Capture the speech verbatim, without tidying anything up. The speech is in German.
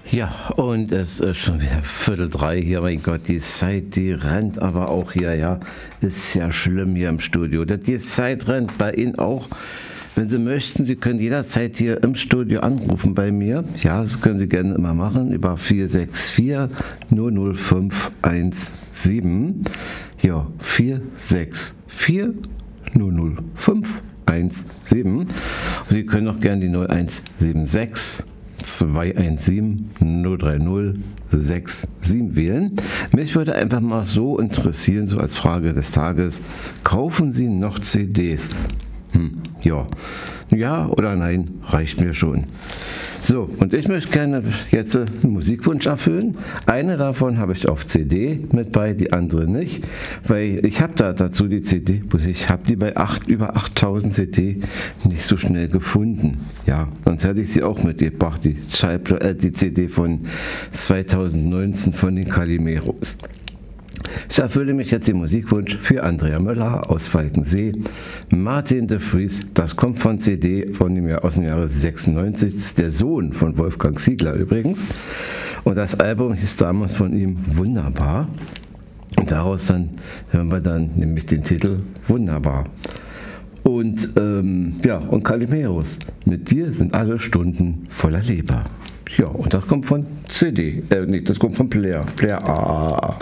Ja, und es ist schon wieder Viertel drei hier, mein Gott, die Zeit, die rennt aber auch hier, ja, ist ja schlimm hier im Studio. Die Zeit rennt bei Ihnen auch. Wenn Sie möchten, Sie können jederzeit hier im Studio anrufen bei mir. Ja, das können Sie gerne immer machen über vier sechs vier null null fünf eins sieben. Ja, vier sechs vier null null fünf eins sieben. Sie können auch gerne die null eins sieben sechs zwei eins sieben null drei null sechs sieben wählen. Mich würde einfach mal so interessieren, so als Frage des Tages, kaufen Sie noch C Ds? Hm, ja. Ja oder nein, reicht mir schon. So, und ich möchte gerne jetzt einen Musikwunsch erfüllen. Eine davon habe ich auf C D mit bei, die andere nicht, weil ich habe da dazu die C D, ich habe die bei acht, über achttausend C D nicht so schnell gefunden. Ja, sonst hätte ich sie auch mitgebracht, die, Schallpla- äh, die C D von zweitausendneunzehn von den Calimeros. Ich erfülle mich jetzt den Musikwunsch für Andrea Möller aus Falkensee. Martin de Vries, das kommt von C D von dem Jahr, aus dem Jahre sechsundneunzig. Das ist der Sohn von Wolfgang Ziegler übrigens. Und das Album hieß damals von ihm Wunderbar. Und daraus dann hören wir dann nämlich den Titel Wunderbar. Und ähm, ja, und Calimeros, mit dir sind alle Stunden voller Leber. Ja, und das kommt von C D, äh, nee, das kommt von Player, Player A.